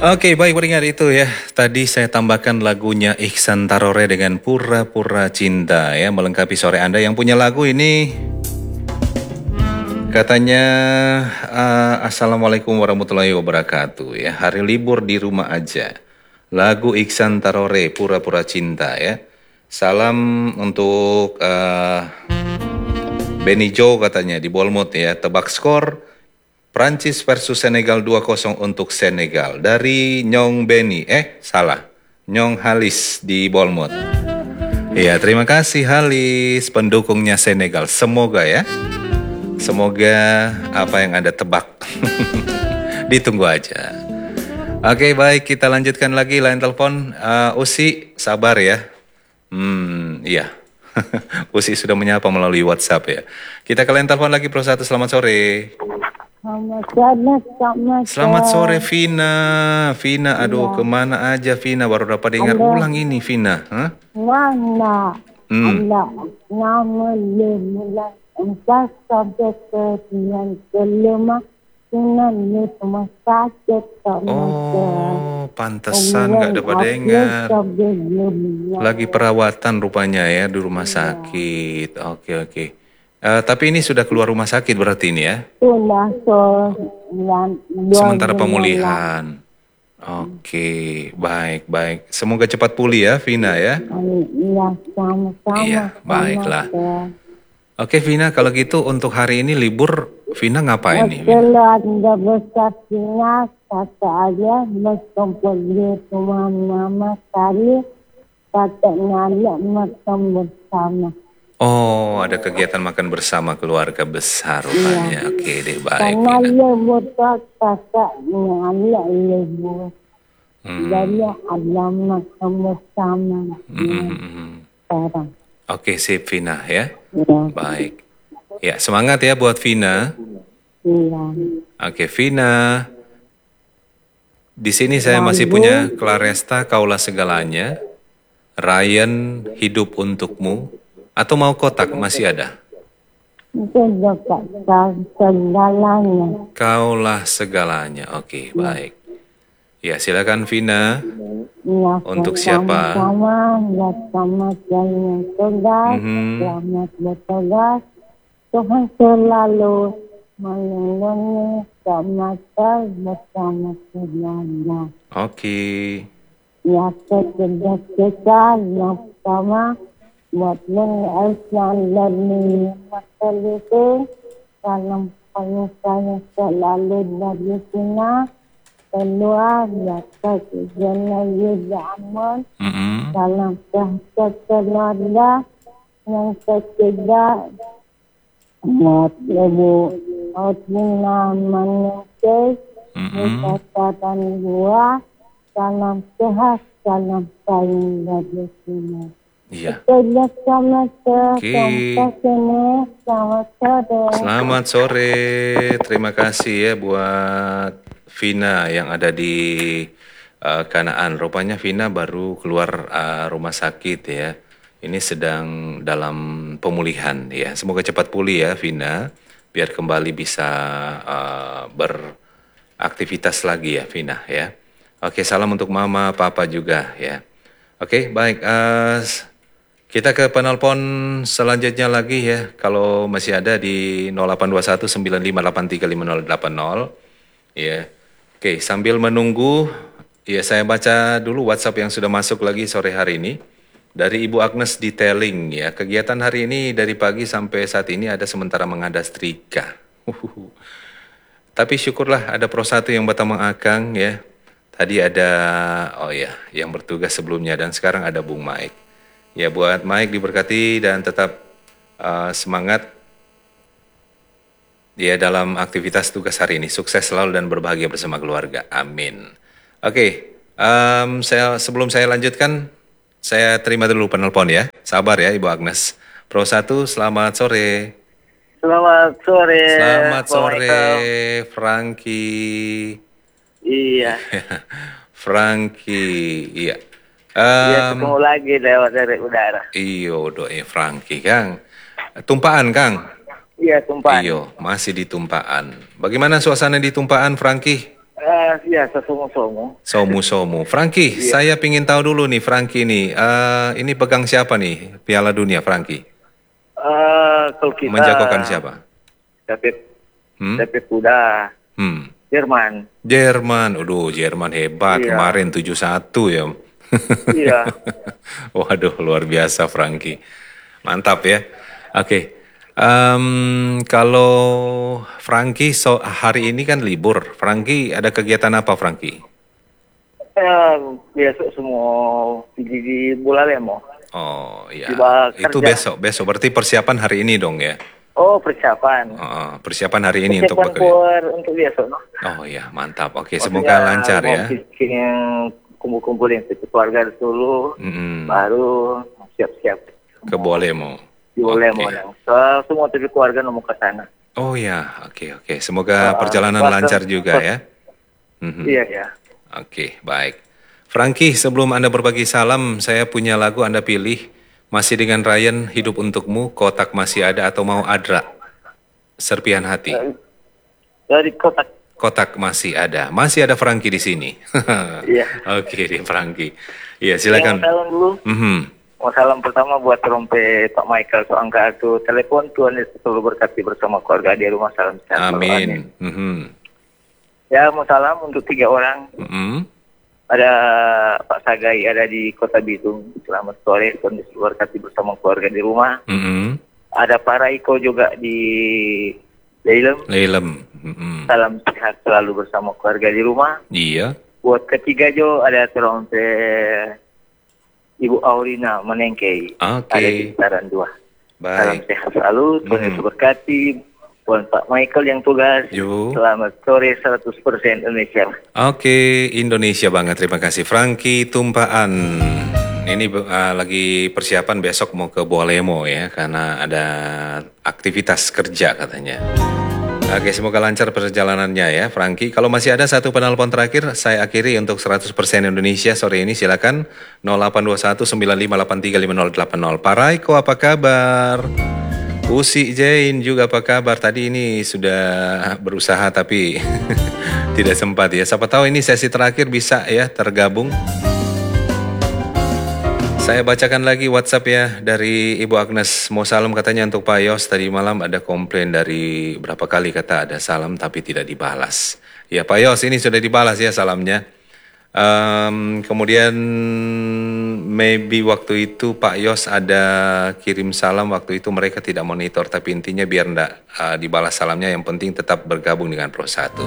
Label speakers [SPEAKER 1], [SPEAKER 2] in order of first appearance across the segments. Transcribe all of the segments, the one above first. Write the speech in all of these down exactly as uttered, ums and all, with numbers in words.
[SPEAKER 1] Oke, baik pendengar itu ya. Tadi saya tambahkan lagunya Ihsan Tarore dengan Pura-Pura Cinta ya, melengkapi sore Anda yang punya lagu ini. Katanya uh, Assalamualaikum warahmatullahi wabarakatuh ya. Hari libur di rumah aja. Lagu Ihsan Tarore Pura-Pura Cinta ya. Salam untuk uh, Benny Joe katanya di Bournemouth ya. Tebak skor Prancis versus Senegal dua kosong untuk Senegal. Dari Nyong Benny. Eh, salah. Nyong Halis di Bournemouth. Ya, terima kasih Halis, pendukungnya Senegal. Semoga ya. Semoga apa yang Anda tebak. Ditunggu aja. Oke, baik. Kita lanjutkan lagi line telepon. Uh, Usi, sabar ya. Hmm, iya. Usi sudah menyapa melalui WhatsApp ya. Kita ke line telepon lagi, Pro satu. Selamat sore.
[SPEAKER 2] Selamat sore, selamat,
[SPEAKER 1] Selamat sore Vina. Vina, aduh ya. Kemana aja Vina? Baru dapat dengar Halo. Ulang ini Vina. Hah?
[SPEAKER 2] Mana?
[SPEAKER 1] Hmm.
[SPEAKER 2] Ada nama lembulan empat sampai ke sembilan kelima dengan rumah sakit.
[SPEAKER 1] Oh, pantesan nggak dapat dengar. Lagi perawatan rupanya ya di rumah sakit. Oke oke. Uh, tapi ini sudah keluar rumah sakit berarti ini ya?
[SPEAKER 2] Sudah, so,
[SPEAKER 1] sementara pemulihan. Oke, baik, baik. Semoga cepat pulih ya, Vina ya?
[SPEAKER 2] Iya, sama-sama.
[SPEAKER 1] Iya, baiklah. Oke, Vina, kalau gitu untuk hari ini libur, Vina ngapain nih?
[SPEAKER 2] Keluarga besar Vina, kata aja, berkumpul di rumah mama kali, katanya makan bersama.
[SPEAKER 1] Oh, ada kegiatan makan bersama keluarga besar rupanya. Iya. Oke deh, baik.
[SPEAKER 2] Karena libur kakaknya ada libur. Hmm. Jadi ada makan bersama.
[SPEAKER 1] Hmm.
[SPEAKER 2] Sekarang.
[SPEAKER 1] Oke, sip Vina ya.
[SPEAKER 2] Ya.
[SPEAKER 1] Baik. Ya, semangat ya buat Vina.
[SPEAKER 2] Iya.
[SPEAKER 1] Oke, Vina. Di sini saya masih punya Claresta Kaulah Segalanya. Ryan Hidup Untukmu. Atau mau kotak masih ada?
[SPEAKER 2] Segalanya.
[SPEAKER 1] Kaulah segalanya. Oke, baik. Ya, silakan Vina.
[SPEAKER 2] Ya,
[SPEAKER 1] untuk siapa?
[SPEAKER 2] Sama, selamat jalan tugas, mm-hmm. selamat bertugas. Tuhan selalu melindungi selamat bersama keluarga.
[SPEAKER 1] Oke.
[SPEAKER 2] Ya, kerja-kerja yang pertama. Buat mengasah dan mengamalkan dalam pengusaha selalu dari Cina kedua dapat jenis juga aman dalam bahasa keluarga yang ketiga buat ibu Otina manusia dan dua dalam sehat dalam saling dari Cina.
[SPEAKER 1] Iya.
[SPEAKER 2] Selamat
[SPEAKER 1] Oke.
[SPEAKER 2] Selamat sore.
[SPEAKER 1] Selamat sore. Terima kasih ya buat Vina yang ada di uh, Kanaan. Rupanya Vina baru keluar uh, rumah sakit ya. Ini sedang dalam pemulihan ya. Semoga cepat pulih ya Vina. Biar kembali bisa uh, beraktivitas lagi ya Vina ya. Oke, salam untuk mama, papa juga ya. Oke, baik. Uh, Kita ke penelpon selanjutnya lagi ya. Kalau masih ada di nol delapan dua satu sembilan lima delapan tiga lima nol delapan nol. Ya. Oke, sambil menunggu ya saya baca dulu WhatsApp yang sudah masuk lagi sore hari ini. Dari Ibu Agnes Detailing ya. Kegiatan hari ini dari pagi sampai saat ini ada sementara mengadas trika. Uhuh. Tapi syukurlah ada Pro satu yang Batamang Akang ya. Tadi ada oh ya, yang bertugas sebelumnya dan sekarang ada Bung Mike. Ya buat Mike diberkati dan tetap uh, semangat ya dalam aktivitas tugas hari ini. Sukses selalu dan berbahagia bersama keluarga. Amin. Oke, okay, um, saya sebelum saya lanjutkan, saya terima dulu penelpon ya. Sabar ya Ibu Agnes. Pro satu, selamat sore.
[SPEAKER 3] Selamat sore.
[SPEAKER 1] Selamat sore, Frankie.
[SPEAKER 3] Iya.
[SPEAKER 1] Frankie, iya.
[SPEAKER 3] Um, ya, ketemu
[SPEAKER 1] Um,
[SPEAKER 3] lagi lewat dari udara.
[SPEAKER 1] iyo, doe Frankie, Kang. Tumpaan, Kang.
[SPEAKER 3] Iya, tumpaan.
[SPEAKER 1] Iyo, masih di tumpaan. Bagaimana suasana di tumpaan, Frankie?
[SPEAKER 3] Uh, biasa somo-somo.
[SPEAKER 1] Somu-somu. Frankie,
[SPEAKER 3] Iya.
[SPEAKER 1] saya pingin tahu dulu nih, Frankie nih. eh, ini pegang siapa nih Piala Dunia, Frankie?
[SPEAKER 3] Uh, kalau kita
[SPEAKER 1] Menjagokan siapa?
[SPEAKER 3] dapat
[SPEAKER 1] Hmm?
[SPEAKER 3] dapat kuda
[SPEAKER 1] Hmm.
[SPEAKER 3] Jerman.
[SPEAKER 1] Jerman. Aduh, Jerman hebat.
[SPEAKER 3] Iya.
[SPEAKER 1] Kemarin tujuh satu ya.
[SPEAKER 3] Iya.
[SPEAKER 1] Waduh, luar biasa Frankie. Mantap ya. Oke. Em, kalau Frankie so, hari ini kan libur. Frankie ada kegiatan apa Frankie?
[SPEAKER 3] Uh, besok semua pergi di bola lemo.
[SPEAKER 1] Oh iya.
[SPEAKER 3] Tiba
[SPEAKER 1] Itu
[SPEAKER 3] kerja.
[SPEAKER 1] besok. Besok berarti persiapan hari ini dong ya.
[SPEAKER 3] Oh, persiapan.
[SPEAKER 1] Oh, persiapan hari ini untuk
[SPEAKER 3] Persiapan
[SPEAKER 1] bekerja.
[SPEAKER 3] for untuk besok, no?
[SPEAKER 1] Oh iya, mantap. Oke,
[SPEAKER 3] Maksudnya
[SPEAKER 1] semoga lancar
[SPEAKER 3] mau
[SPEAKER 1] ya.
[SPEAKER 3] bikin kumpul-kumpul yang keluarga dulu,
[SPEAKER 1] Mm-mm.
[SPEAKER 3] baru siap-siap.
[SPEAKER 1] Ke Bolemo.
[SPEAKER 3] Di boleh
[SPEAKER 1] Oke.
[SPEAKER 3] mau. So, semua dari keluarga mau ke sana.
[SPEAKER 1] Oh ya, oke oke. Semoga
[SPEAKER 3] Ah,
[SPEAKER 1] perjalanan
[SPEAKER 3] keluarga-
[SPEAKER 1] lancar juga ya. Mhm.
[SPEAKER 3] Iya, ya.
[SPEAKER 1] Oke, baik. Frankie, sebelum Anda berbagi salam, saya punya lagu Anda pilih. Masih dengan Ryan, Hidup Untukmu, Kotak Masih Ada atau mau Adra? Serpihan Hati.
[SPEAKER 3] Dari kotak.
[SPEAKER 1] Kotak Masih Ada. Masih ada Frankie di sini.
[SPEAKER 3] Iya.
[SPEAKER 1] Oke, di Frankie. Iya, silakan.
[SPEAKER 3] Yang salam dulu.
[SPEAKER 1] Mhm.
[SPEAKER 3] Mau salam pertama buat trompet Pak Michael so angka itu telepon Tuhan Yesus selalu berkati bersama keluarga di rumah salam sehat selalu.
[SPEAKER 1] Amin. Mhm.
[SPEAKER 3] Ya mau salam untuk tiga orang.
[SPEAKER 1] Mhm.
[SPEAKER 3] Ada Pak Sagai ada di Kota Bitung. Selamat sore Tuhan Yesus berkati bersama keluarga di rumah.
[SPEAKER 1] Mhm.
[SPEAKER 3] Ada Pak Raiko juga di Leilem.
[SPEAKER 1] Leilem. Mhm.
[SPEAKER 3] Salam sehat selalu bersama keluarga di rumah.
[SPEAKER 1] Iya.
[SPEAKER 3] Buat ketiga Jo ada trompet Ibu Aurina Menengkei.
[SPEAKER 1] Oke.
[SPEAKER 3] Ada di Taran dua. Salam
[SPEAKER 1] Baik.
[SPEAKER 3] sehat selalu, Tuhan
[SPEAKER 1] Hmm.
[SPEAKER 3] Yesus berkati. Buat Pak Michael yang tugas.
[SPEAKER 1] Yo.
[SPEAKER 3] Selamat sore seratus persen Indonesia.
[SPEAKER 1] Oke, Indonesia banget. Terima kasih Frankie Tumpaan. Ini uh, lagi persiapan besok mau ke Bolemo ya, karena ada aktivitas kerja katanya. Oke, semoga lancar perjalanannya ya, Frankie. Kalau masih ada satu penelpon terakhir, saya akhiri untuk seratus persen Indonesia sore ini. Silakan nol delapan dua satu sembilan lima delapan tiga lima nol delapan nol. Pak Raiko, apa kabar? Usi Jain juga apa kabar? Tadi ini sudah berusaha tapi tidak sempat ya. Siapa tahu ini sesi terakhir bisa ya tergabung. Saya bacakan lagi WhatsApp ya dari Ibu Agnes. Mau salam katanya untuk Pak Yos. Tadi malam ada komplain dari berapa kali kata ada salam tapi tidak dibalas. Ya Pak Yos ini sudah dibalas ya salamnya. Em, kemudian maybe waktu itu Pak Yos ada kirim salam, waktu itu mereka tidak monitor, tapi intinya biar enggak uh, dibalas salamnya, yang penting tetap bergabung dengan Pro satu.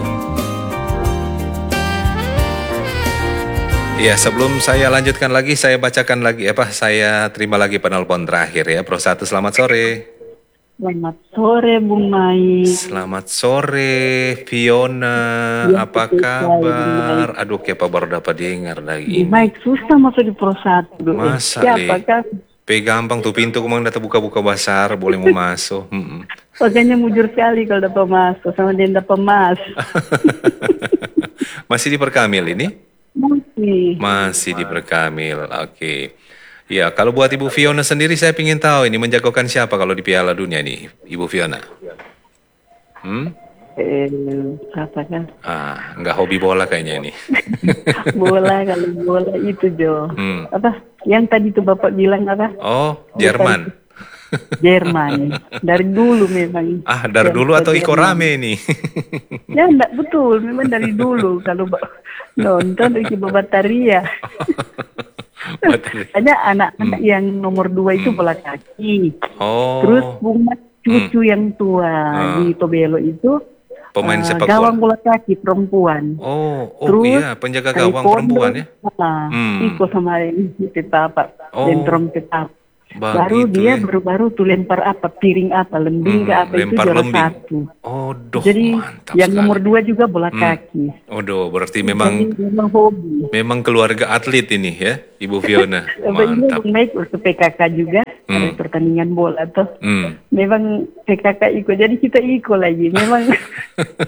[SPEAKER 1] Ya, sebelum saya lanjutkan lagi, saya bacakan lagi apa, saya terima lagi penelpon terakhir ya. Pro satu, selamat sore.
[SPEAKER 2] Selamat sore Bung Mai.
[SPEAKER 1] Selamat sore Fiona,
[SPEAKER 2] Ya,
[SPEAKER 1] apa
[SPEAKER 2] betul sekali,
[SPEAKER 1] kabar? Aduh, kayak baru dapat dengar lagi.
[SPEAKER 2] Baik, susah masuk di Pro satu.
[SPEAKER 1] Masa,
[SPEAKER 2] Siapa
[SPEAKER 1] Le?
[SPEAKER 2] kan?
[SPEAKER 1] Pe gampang tuh pintu kemang data buka-buka besar, boleh mau masuk. Mm-mm.
[SPEAKER 2] Makanya mujur sekali kalau dapat masuk sama dia dapat mas.
[SPEAKER 1] Masih di Perkamil ini?
[SPEAKER 2] Masih.
[SPEAKER 1] Masih di Perkamil, oke. Ya, kalau buat Ibu Fiona sendiri saya ingin tahu ini menjagokan siapa kalau di Piala Dunia nih, Ibu Fiona? Hmm?
[SPEAKER 2] Eh, apa kan?
[SPEAKER 1] Ah, nggak hobi bola kayaknya ini.
[SPEAKER 2] Bola kalau bola itu Jo.
[SPEAKER 1] Hmm.
[SPEAKER 2] Apa? Yang tadi tuh Bapak bilang apa?
[SPEAKER 1] Oh, Jerman.
[SPEAKER 2] Jerman. Dari dulu memang.
[SPEAKER 1] Ah, dari
[SPEAKER 2] Yang
[SPEAKER 1] dulu atau Iko
[SPEAKER 2] Jerman.
[SPEAKER 1] Rame nih?
[SPEAKER 2] Ya enggak betul, memang dari dulu kalau ba- nonton Ricky Babataria.
[SPEAKER 1] Betul.
[SPEAKER 2] Ada anak-anak yang nomor dua itu bola kaki.
[SPEAKER 1] Oh,
[SPEAKER 2] Terus bunga cucu yang tua
[SPEAKER 1] Ah.
[SPEAKER 2] di Tobelo itu
[SPEAKER 1] pemain
[SPEAKER 2] eh,
[SPEAKER 1] sepak
[SPEAKER 2] gawang
[SPEAKER 1] bola.
[SPEAKER 2] bola kaki perempuan.
[SPEAKER 1] Oh, oh
[SPEAKER 2] Terus
[SPEAKER 1] iya, penjaga gawang
[SPEAKER 2] Taekwondo,
[SPEAKER 1] perempuan ya?
[SPEAKER 2] ah,
[SPEAKER 1] Hmm.
[SPEAKER 2] Iko sama itu apa?
[SPEAKER 1] Oh.
[SPEAKER 2] Lentrom tetap. Baru
[SPEAKER 1] Begitu
[SPEAKER 2] dia
[SPEAKER 1] ya?
[SPEAKER 2] baru-baru tuh lempar apa, piring apa, lembing ke
[SPEAKER 1] Hmm,
[SPEAKER 2] apa itu
[SPEAKER 1] lempar
[SPEAKER 2] juara
[SPEAKER 1] lembing.
[SPEAKER 2] satu.
[SPEAKER 1] Oh, doh,
[SPEAKER 2] Jadi
[SPEAKER 1] mantap
[SPEAKER 2] yang
[SPEAKER 1] sekali.
[SPEAKER 2] nomor dua juga bola
[SPEAKER 1] Hmm.
[SPEAKER 2] kaki.
[SPEAKER 1] Oh, doh, berarti memang
[SPEAKER 2] Jadi memang hobi.
[SPEAKER 1] memang keluarga atlet ini ya, Ibu Fiona.
[SPEAKER 2] Apa ini
[SPEAKER 1] Mantap.
[SPEAKER 2] naik ke P K K juga ada
[SPEAKER 1] Hmm.
[SPEAKER 2] pertandingan bola tuh.
[SPEAKER 1] Hmm.
[SPEAKER 2] Memang P K K ikut, jadi kita ikut lagi. Memang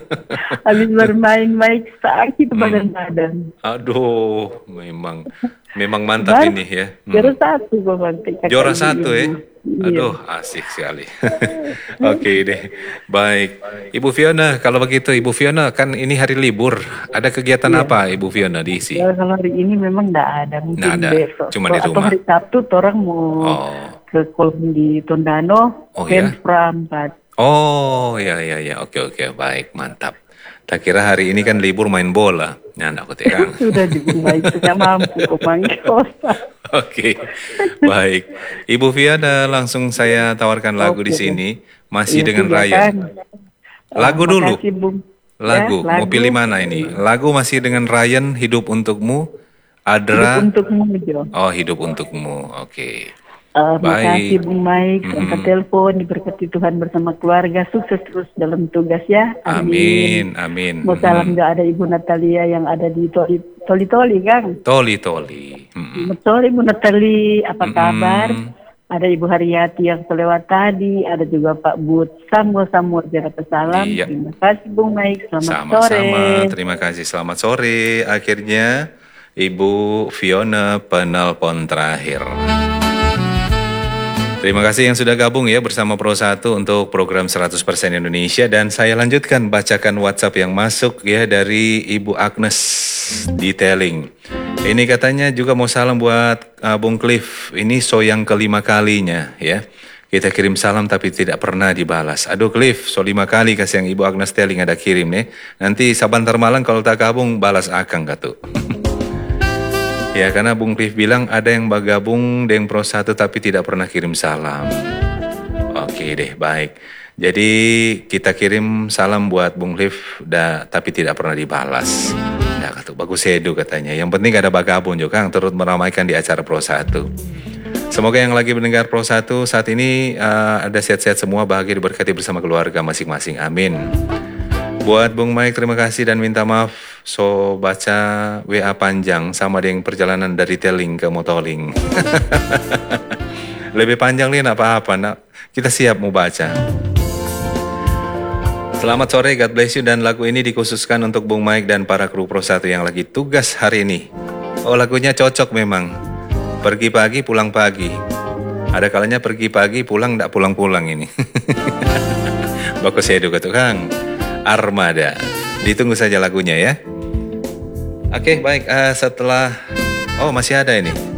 [SPEAKER 2] habis bermain baik sakit badan-badan.
[SPEAKER 1] Aduh, memang Memang mantap
[SPEAKER 2] Baru
[SPEAKER 1] ini ya. Hmm.
[SPEAKER 2] juara satu Bapak. Kakak
[SPEAKER 1] Juara
[SPEAKER 2] ibu
[SPEAKER 1] satu ya.
[SPEAKER 2] ibu. Iya.
[SPEAKER 1] Aduh, asik sekali. Oke deh. Baik. Ibu Fiona, kalau begitu Ibu Fiona kan ini hari libur. Ada kegiatan
[SPEAKER 2] Iya.
[SPEAKER 1] apa Ibu Fiona diisi?
[SPEAKER 2] Ya, kalau hari ini memang enggak ada, mungkin
[SPEAKER 1] Nggak ada,
[SPEAKER 2] besok.
[SPEAKER 1] cuma di
[SPEAKER 2] Atau
[SPEAKER 1] rumah.
[SPEAKER 2] hari Sabtu orang mau
[SPEAKER 1] Oh.
[SPEAKER 2] ke kolam di Tondano,
[SPEAKER 1] Oh, ya?
[SPEAKER 2] Camp Praempat.
[SPEAKER 1] Oh, ya ya ya. Oke oke, baik, mantap. Tak kira hari ini kan libur main bola. Nah, aku tegang.
[SPEAKER 2] Sudah dimulai, tidak mampu kumanggil kosa.
[SPEAKER 1] Oke, baik. Ibu Fiona, langsung saya tawarkan lagu di
[SPEAKER 2] Oke.
[SPEAKER 1] sini. Masih
[SPEAKER 2] Iya,
[SPEAKER 1] dengan
[SPEAKER 2] sudah
[SPEAKER 1] Ryan.
[SPEAKER 2] kan.
[SPEAKER 1] Lagu
[SPEAKER 2] Eh,
[SPEAKER 1] dulu.
[SPEAKER 2] makasih, Bung.
[SPEAKER 1] Lagu,
[SPEAKER 2] Ya,
[SPEAKER 1] mau pilih mana ini? Lagu masih dengan Ryan, Hidup Untukmu. Adra.
[SPEAKER 2] Hidup untukmu, Jo.
[SPEAKER 1] Oh, Hidup Untukmu. Oke.
[SPEAKER 2] Eh,
[SPEAKER 1] Baik.
[SPEAKER 2] makasih Bung Mike,
[SPEAKER 1] Mhm.
[SPEAKER 2] angkat telepon, diberkati Tuhan bersama keluarga, sukses terus dalam tugas ya.
[SPEAKER 1] Amin, amin.
[SPEAKER 2] Mau salam
[SPEAKER 1] Mhm.
[SPEAKER 2] juga ada Ibu Natalia yang ada di Toli Toli, Toli Kang.
[SPEAKER 1] Toli Toli. Mhm.
[SPEAKER 2] Selamat sore Ibu Natalie, apa
[SPEAKER 1] Mm-mm.
[SPEAKER 2] kabar? Ada Ibu Haryati yang selewat tadi, ada juga Pak Bud Samuel Samuel Jakarta Salam.
[SPEAKER 1] Iya.
[SPEAKER 2] Terima kasih Bung Mike, selamat sore.
[SPEAKER 1] Sama-sama, terima kasih. Selamat sore. Akhirnya Ibu Fiona penelpon terakhir. Terima kasih yang sudah gabung ya bersama Pro satu untuk program seratus persen Indonesia, dan saya lanjutkan bacakan WhatsApp yang masuk ya dari Ibu Agnes Detailing. Ini katanya juga mau salam buat uh, Bung Cliff. Ini so yang kelima kalinya ya. Kita kirim salam tapi tidak pernah dibalas. Aduh Cliff, so lima kali kasih yang Ibu Agnes Detailing ada kirim nih. Nanti sabantar malam kalau tak gabung balas akang katu. Ya, karena Bung Cliff bilang ada yang bergabung dengan Pro satu tapi tidak pernah kirim salam. Oke deh, baik. Jadi kita kirim salam buat Bung Cliff da, tapi tidak pernah dibalas. Nah, kata bagus sedu katanya. Yang penting ada bergabung juga Kang, turut meramaikan di acara Pro satu. Semoga yang lagi mendengar Pro satu saat ini uh, ada sehat-sehat semua, bahagia diberkati bersama keluarga masing-masing. Amin. Buat Bung Mike, terima kasih dan minta maaf so baca W A panjang sama dengan perjalanan dari Teling ke Motoling. Lebih panjang nih apa-apa nak. Kita siap mau baca. Selamat sore, God bless you, dan lagu ini dikhususkan untuk Bung Mike dan para kru Pro satu yang lagi tugas hari ini. Oh, lagunya cocok memang. Pergi pagi, pulang pagi. Ada kalanya pergi pagi, pulang ndak pulang-pulang ini. Bagus ya gitu Kang. Armada. Ditunggu saja lagunya ya. Oke, baik. Uh, setelah... Oh, masih ada ini.